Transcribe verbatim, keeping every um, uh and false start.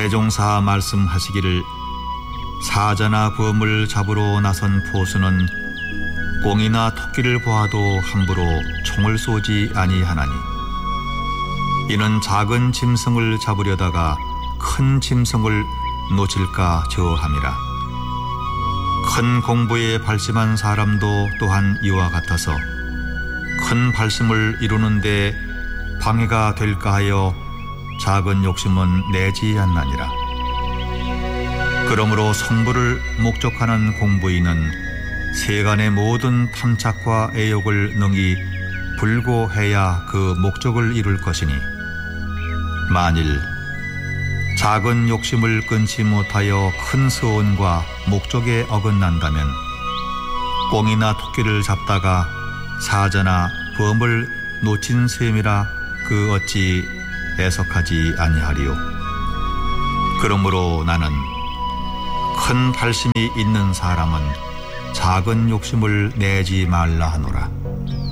대종사 말씀하시기를 사자나 범을 잡으러 나선 포수는 꿩이나 토끼를 보아도 함부로 총을 쏘지 아니하나니 이는 작은 짐승을 잡으려다가 큰 짐승을 놓칠까 저함이라. 큰 공부에 발심한 사람도 또한 이와 같아서 큰 발심을 이루는데 방해가 될까 하여 작은 욕심은 내지 않나니라. 그러므로 성부를 목적하는 공부인은 세간의 모든 탐착과 애욕을 능히 불고해야 그 목적을 이룰 것이니 만일 작은 욕심을 끊지 못하여 큰 서원과 목적에 어긋난다면 꿩이나 토끼를 잡다가 사자나 범을 놓친 셈이라 그 어찌 애석하지 아니하리요. 그러므로 나는 큰 발심이 있는 사람은 작은 욕심을 내지 말라 하노라.